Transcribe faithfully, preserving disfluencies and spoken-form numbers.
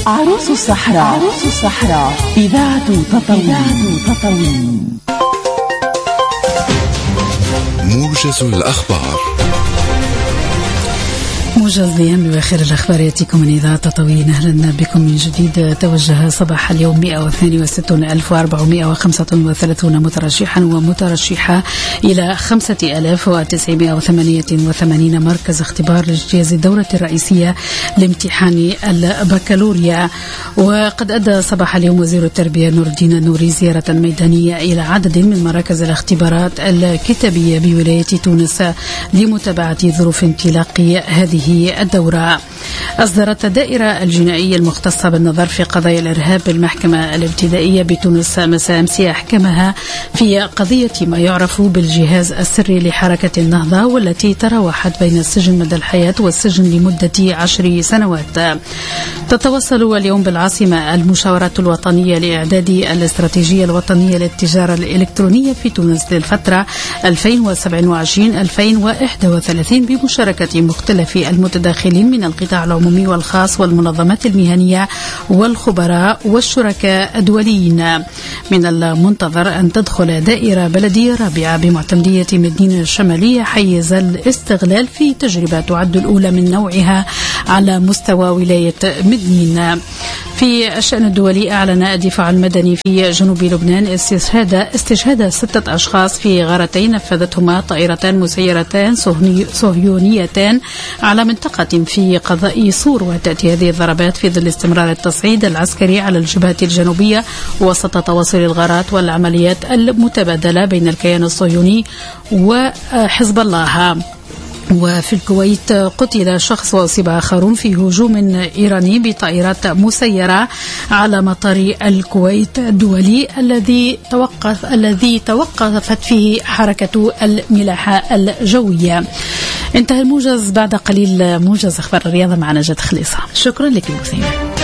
عروس الصحراء. عروس الصحراء إذاعة تطاوين. موجز الأخبار. موجز ليهم بآخر الأخبار يأتيكم من إذاعة تطاوين. أهلا بكم من جديد. توجه صباح اليوم مئة واثنين وستين ألف وأربعمئة وخمسة وثلاثين مترشحا ومترشحة إلى خمسة آلاف وتسعمئة وثمانية وثمانين مركز اختبار لاجتياز الدورة الرئيسية لامتحان البكالوريا. وقد أدى صباح اليوم وزير التربية نور الدين النوري زيارة ميدانية إلى عدد من مراكز الاختبارات الكتابية بولاية تونس لمتابعة ظروف انطلاق هذه الدورة. أصدرت الدائرة الجنائية المختصة بالنظر في قضايا الإرهاب بالمحكمة الابتدائية بتونس مساء أمس أحكامها في قضية ما يعرف بالجهاز السري لحركة النهضة، والتي تراوحت بين السجن مدى الحياة والسجن لمدة عشر سنوات. تتواصل اليوم بالعاصمة المشاورات الوطنية لإعداد الاستراتيجية الوطنية للتجارة الإلكترونية في تونس للفترة ألفين وسبعة وعشرين ألفين وواحد وثلاثين بمشاركة مختلف المتداخلين من القطاع العمومي والخاص والمنظمات المهنية والخبراء والشركاء الدوليين. من المنتظر أن تدخل دائرة بلدية رابعة بمعتمدية مدينة الشمالية حيز الاستغلال في تجربة تعد الأولى من نوعها على مستوى ولاية مدنين. في الشأن الدولي، أعلن الدفاع المدني في جنوب لبنان استشهاد استشهاد ستة أشخاص في غارتين نفذتهما طائرتان مسيرتان صهيونيتان على منطقة في قضاء صور. وتأتي هذه الضربات في ظل استمرار التصعيد العسكري على الجبهة الجنوبية وسط تواصل الغارات والعمليات المتبادلة بين الكيان الصهيوني وحزب الله. وفي الكويت قتل شخص وأصيب آخرون في هجوم إيراني بطائرات مسيرة على مطار الكويت الدولي الذي توقف الذي توقفت فيه حركة الملاحة الجوية. انتهى الموجز. بعد قليل موجز أخبار الرياضة مع نجاة خليصة. شكرا لك المسيمة.